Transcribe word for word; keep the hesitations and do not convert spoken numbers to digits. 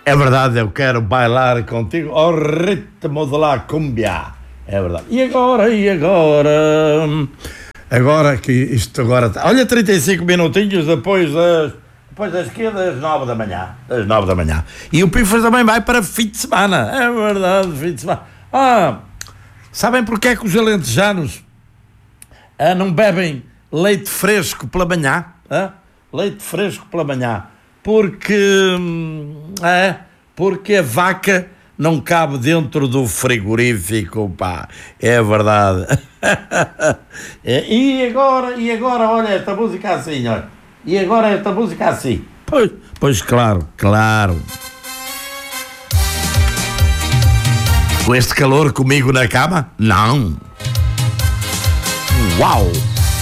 É verdade, eu quero bailar contigo ao ritmo de la cumbia. É verdade. E agora, e agora? Agora que isto agora... Olha, trinta e cinco minutinhos depois das... Depois das quê? Das nove da manhã. Das nove da manhã. E o Pifas também vai para fim de semana. É verdade, fim de semana. Ah, sabem porque é que os alentejanos ah, não bebem leite fresco pela manhã? Ah? Leite fresco pela manhã. Porque... É, porque a vaca não cabe dentro do frigorífico, pá. É verdade. É, e agora, e agora, olha esta música assim, olha. E agora esta música assim. Pois, pois claro, claro. Com este calor comigo na cama? Não. Uau!